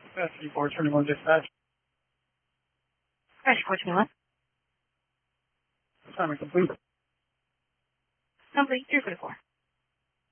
Capacity 421 dispatch. Capacity 421. Assignment complete. Complete 344.